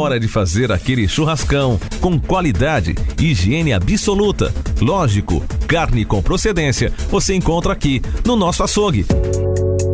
hora de fazer aquele churrascão com qualidade e higiene absoluta. Lógico, carne com procedência você encontra aqui no nosso açougue.